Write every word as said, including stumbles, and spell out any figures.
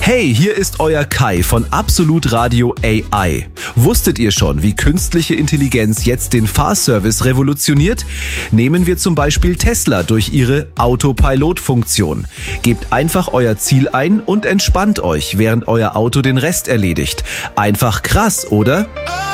Hey, hier ist euer Kai von Absolut Radio A I. Wusstet ihr schon, wie künstliche Intelligenz jetzt den Fahrservice revolutioniert? Nehmen wir zum Beispiel Tesla durch ihre Autopilot-Funktion. Gebt einfach euer Ziel ein und entspannt euch, während euer Auto den Rest erledigt. Einfach krass, oder?